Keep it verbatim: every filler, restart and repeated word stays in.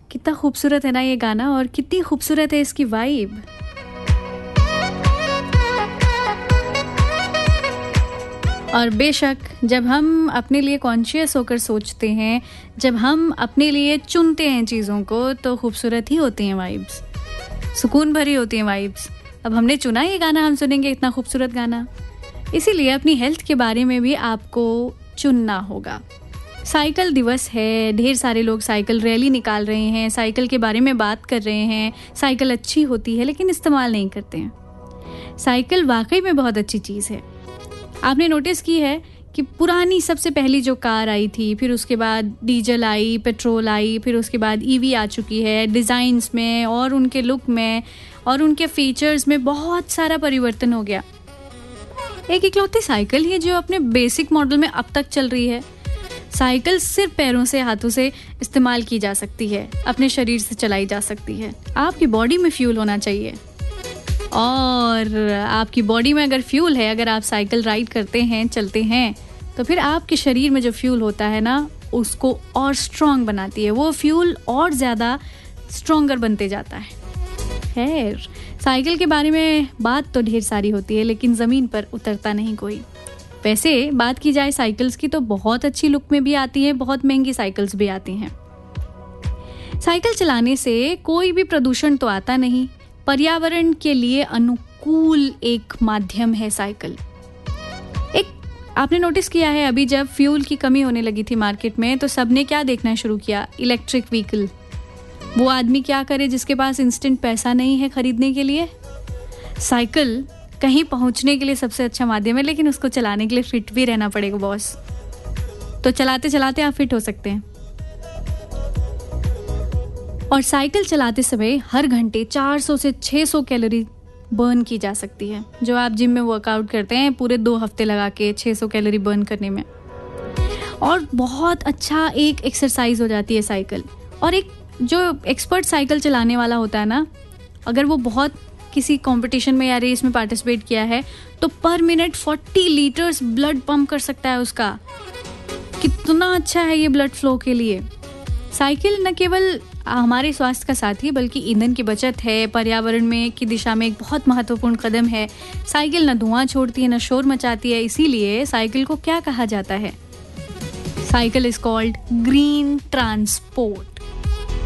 कितना खूबसूरत है ना ये गाना और कितनी खूबसूरत है इसकी वाइब। और बेशक जब हम अपने लिए कॉन्शियस होकर सोचते हैं, जब हम अपने लिए चुनते हैं चीज़ों को, तो खूबसूरत ही होती हैं वाइब्स, सुकून भरी होती हैं वाइब्स। अब हमने चुना ये गाना, हम सुनेंगे इतना खूबसूरत गाना। इसीलिए अपनी हेल्थ के बारे में भी आपको चुनना होगा। साइकिल दिवस है, ढेर सारे लोग साइकिल रैली निकाल रहे हैं, साइकिल के बारे में बात कर रहे हैं। साइकिल अच्छी होती है लेकिन इस्तेमाल नहीं करते हैं। साइकिल वाकई में बहुत अच्छी चीज़ है। आपने नोटिस की है कि पुरानी सबसे पहली जो कार आई थी, फिर उसके बाद डीजल आई, पेट्रोल आई, फिर उसके बाद ईवी आ चुकी है। डिज़ाइंस में और उनके लुक में और उनके फीचर्स में बहुत सारा परिवर्तन हो गया। एक इकलौती साइकिल ही है जो अपने बेसिक मॉडल में अब तक चल रही है। साइकिल सिर्फ पैरों से, हाथों से इस्तेमाल की जा सकती है, अपने शरीर से चलाई जा सकती है। आपकी बॉडी में फ्यूल होना चाहिए, और आपकी बॉडी में अगर फ्यूल है, अगर आप साइकिल राइड करते हैं, चलते हैं, तो फिर आपके शरीर में जो फ्यूल होता है ना, उसको और स्ट्रॉन्ग बनाती है। वो फ्यूल और ज़्यादा स्ट्रॉन्गर बनते जाता है। खैर, साइकिल के बारे में बात तो ढेर सारी होती है लेकिन ज़मीन पर उतरता नहीं कोई। वैसे बात की जाए साइकिल्स की तो बहुत अच्छी लुक में भी आती है, बहुत महंगी साइकिल्स भी आती हैं। साइकिल चलाने से कोई भी प्रदूषण तो आता नहीं, पर्यावरण के लिए अनुकूल एक माध्यम है साइकिल। एक आपने नोटिस किया है, अभी जब फ्यूल की कमी होने लगी थी मार्केट में, तो सबने क्या देखना शुरू किया? Electric vehicle. वो आदमी क्या करे जिसके पास इंस्टेंट पैसा नहीं है खरीदने के लिए? साइकिल कहीं पहुंचने के लिए सबसे अच्छा माध्यम है, लेकिन उसको चलाने के लिए फिट भी रहना पड़ेगा बॉस। तो चलाते चलाते आप फिट हो सकते हैं। और साइकिल चलाते समय हर घंटे चार सौ से छह सौ कैलोरी बर्न की जा सकती है। जो आप जिम में वर्कआउट करते हैं पूरे दो हफ्ते लगा के छह सौ कैलोरी बर्न करने में, और बहुत अच्छा एक एक्सरसाइज हो जाती है साइकिल। और एक जो एक्सपर्ट साइकिल चलाने वाला होता है ना, अगर वो बहुत किसी कंपटीशन में या रेस में पार्टिसिपेट किया है, तो पर मिनट चालीस लीटर्स ब्लड पंप कर सकता है उसका। कितना अच्छा है ये ब्लड फ्लो के लिए। साइकिल न केवल हमारे स्वास्थ्य का साथी बल्कि ईंधन की बचत है, पर्यावरण में की दिशा में एक बहुत महत्वपूर्ण कदम है। साइकिल न धुआं छोड़ती है, न शोर मचाती है। इसीलिए साइकिल को क्या कहा जाता है? Cycle is called green transport.